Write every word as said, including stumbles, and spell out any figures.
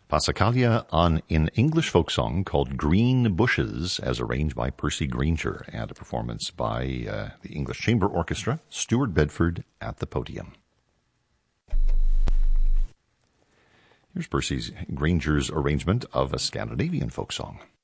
Passacaglia on an English folk song called Green Bushes, as arranged by Percy Grainger, and a performance by uh, the English Chamber Orchestra, Stuart Bedford at the podium. Here's Percy Grainger's arrangement of a Scandinavian folk song.